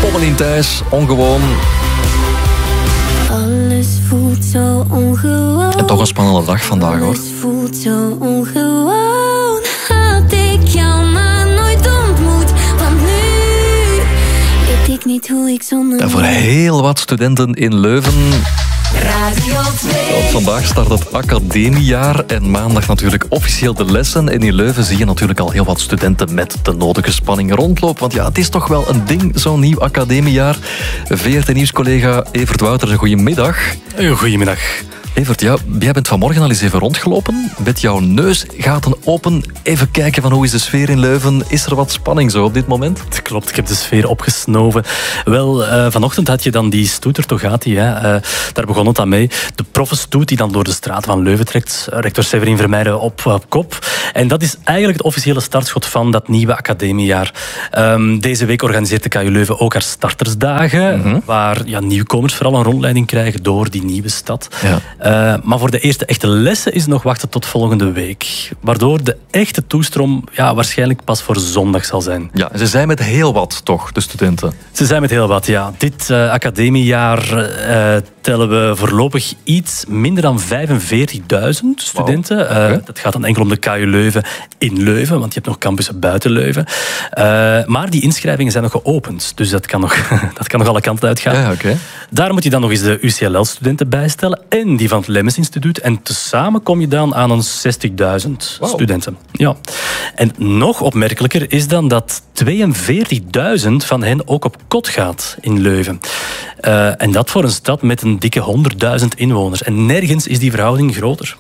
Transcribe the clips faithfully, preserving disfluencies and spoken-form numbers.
Pommelien Thijs, ongewoon. Alles voelt zo ongewoon. En toch een spannende dag vandaag, hoor. Alles voelt zo ongewoon. Had ik jou maar nooit ontmoet. Want nu weet ik niet hoe ik zonder... En voor heel wat studenten in Leuven... Radio twee. Want vandaag start het academiejaar en maandag natuurlijk officieel de lessen. En in Leuven zie je natuurlijk al heel wat studenten met de nodige spanning rondlopen. Want ja, het is toch wel een ding, zo'n nieuw academiejaar. V R T-nieuwscollega Evert Wouters, een goedemiddag. Goedemiddag. Evert, ja, jij bent vanmorgen al eens even rondgelopen. Met jouw neusgaten open. Even kijken van hoe is de sfeer in Leuven. Is er wat spanning zo op dit moment? Het klopt, ik heb de sfeer opgesnoven. Wel, uh, vanochtend had je dan die stoeter, toch gaat die, hè? Uh, daar begon het aan mee. De proffenstoet die dan door de straat van Leuven trekt. Rector Severin Vermeijden op, op kop. En dat is eigenlijk het officiële startschot van dat nieuwe academiejaar. Um, deze week organiseert de K U Leuven ook haar startersdagen. Mm-hmm. Waar ja, nieuwkomers vooral een rondleiding krijgen door die nieuwe stad. Ja. Uh, maar voor de eerste echte lessen is nog wachten tot volgende week. Waardoor de echte toestroom ja, waarschijnlijk pas voor zondag zal zijn. Ja, ze zijn met heel wat, toch, de studenten? Ze zijn met heel wat, ja. Dit uh, academiejaar uh, tellen we voorlopig iets minder dan vijfenveertigduizend studenten. Wow. Okay. Uh, dat gaat dan enkel om de K U Leuven in Leuven, want je hebt nog campussen buiten Leuven. Uh, maar die inschrijvingen zijn nog geopend, dus dat kan nog, dat kan nog alle kanten uitgaan. Ja, okay. Daar moet je dan nog eens de U C L L-studenten bijstellen en die van het Lemmens Instituut. En tezamen kom je dan aan een zestigduizend wow. studenten. Ja. En nog opmerkelijker is dan dat tweeënveertigduizend van hen ook op kot gaat in Leuven. Uh, en dat voor een stad met een dikke honderdduizend inwoners. En nergens is die verhouding groter.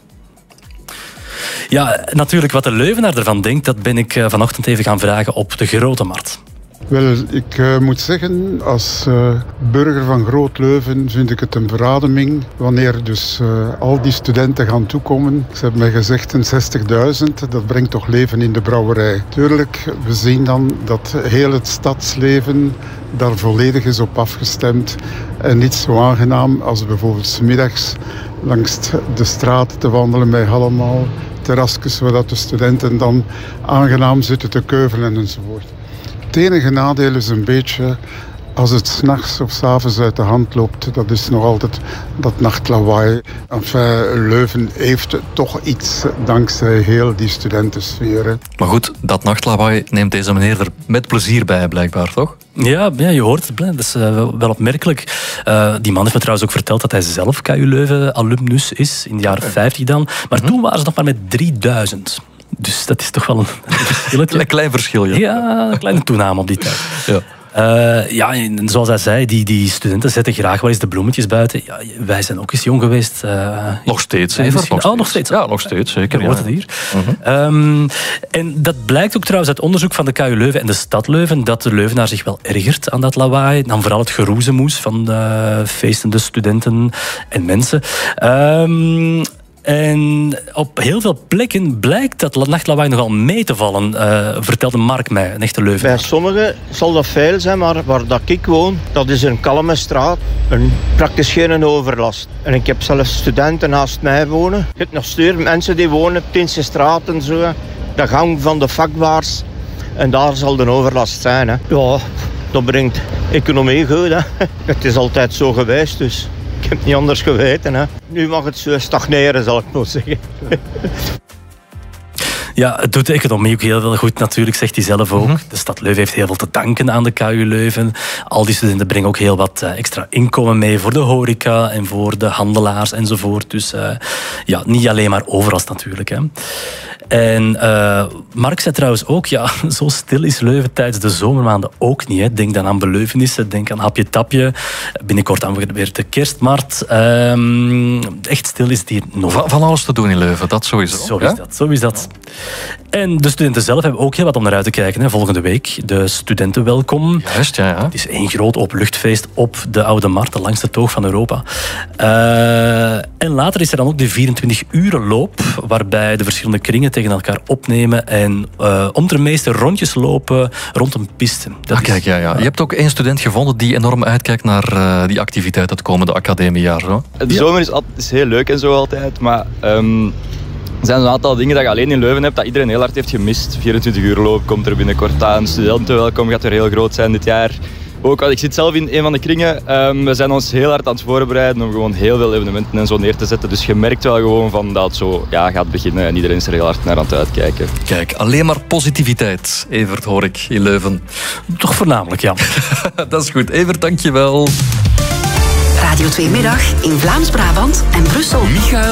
Ja, natuurlijk wat de Leuvenaar ervan denkt, dat ben ik vanochtend even gaan vragen op de Grote Markt. Wel, ik uh, moet zeggen, als uh, burger van Groot-Leuven vind ik het een verademing wanneer dus uh, al die studenten gaan toekomen. Ze hebben mij gezegd een zestigduizend, dat brengt toch leven in de brouwerij. Tuurlijk, we zien dan dat heel het stadsleven daar volledig is op afgestemd en niet zo aangenaam als bijvoorbeeld 's middags langs de straat te wandelen met allemaal terrasjes waar de studenten dan aangenaam zitten te keuvelen enzovoort. Het enige nadeel is een beetje als het 's nachts of 's avonds uit de hand loopt. Dat is nog altijd dat nachtlawaai. Enfin, Leuven heeft toch iets dankzij heel die studentensfeer. Maar goed, dat nachtlawaai neemt deze meneer er met plezier bij, blijkbaar, toch? Ja, ja, je hoort het. Dat is uh, wel opmerkelijk. Uh, die man heeft me trouwens ook verteld dat hij zelf K U Leuven alumnus is, in de jaren vijftig dan. Maar mm-hmm. toen waren ze nog maar met drieduizend. Dus dat is toch wel een verschilletje. Een klein verschil, ja. Ja, een kleine toename op die tijd. Ja. Uh, ja, en zoals hij zei, die, die studenten zetten graag wel eens de bloemetjes buiten. Ja, wij zijn ook eens jong geweest. Uh, nog steeds, even. Nog steeds. Oh, nog steeds. Ja, nog steeds, zeker. Je hoort het hier. Uh-huh. Um, en dat blijkt ook trouwens uit onderzoek van de K U Leuven en de stad Leuven, dat de Leuvenaar zich wel ergert aan dat lawaai. Dan vooral het geroezemoes van de feestende studenten en mensen. Um, En op heel veel plekken blijkt dat nachtlawaai nogal mee te vallen, uh, vertelde Mark mij, een echte Leuvenaar. Bij sommigen zal dat veel zijn, maar waar dat ik woon, dat is een kalme straat. Een, praktisch geen overlast. En ik heb zelfs studenten naast mij wonen. Je hebt nog stuur mensen die wonen op Tiense straat en zo. De gang van de vakbaars. En daar zal de overlast zijn. Hè. Ja, dat brengt economie goed. Hè. Het is altijd zo geweest, dus... Ik heb het niet anders geweten. Hè. Nu mag het zo stagneren, zal ik maar zeggen. Ja, het doet de economie ook heel veel goed natuurlijk, zegt hij zelf ook. Mm-hmm. De stad Leuven heeft heel veel te danken aan de K U Leuven. Al die studenten brengen ook heel wat uh, extra inkomen mee voor de horeca en voor de handelaars enzovoort. Dus uh, ja, niet alleen maar overlast natuurlijk. Hè. En uh, Mark zei trouwens ook, ja, zo stil is Leuven tijdens de zomermaanden ook niet. Hè. Denk dan aan beleuvenissen, denk aan hapje tapje. Binnenkort dan weer de kerstmarkt. Um, echt stil is het hier nog. Van, van alles te doen in Leuven, dat sowieso. Zo is dat, zo is dat. En de studenten zelf hebben ook heel wat om naar uit te kijken. Hè. Volgende week de studentenwelkom. Juist, ja, ja. Het is één groot openluchtfeest op de Oude Markt, de langste toog van Europa. Uh, en later is er dan ook de vierentwintig uren loop, waarbij de verschillende kringen tegen elkaar opnemen en uh, om de meeste rondjes lopen rond een piste. Dat ah, kijk, ja, ja. Je hebt ook één student gevonden die enorm uitkijkt naar uh, die activiteit het komende academiejaar. Zo. De zomer is, altijd, is heel leuk en zo altijd, maar... Um... Er zijn een aantal dingen dat je alleen in Leuven hebt dat iedereen heel hard heeft gemist. vierentwintig uur loop komt er binnenkort aan. Studentenwelkom gaat er heel groot zijn dit jaar. ook, ik zit zelf in een van de kringen. Um, we zijn ons heel hard aan het voorbereiden om gewoon heel veel evenementen en zo neer te zetten. Dus je merkt wel gewoon van dat het zo ja, gaat beginnen en iedereen is er heel hard naar aan het uitkijken. Kijk, alleen maar positiviteit, Evert, hoor ik in Leuven. Toch voornamelijk, ja. Dat is goed. Evert, dank je wel. Radio twee Middag in Vlaams-Brabant en Brussel. Michael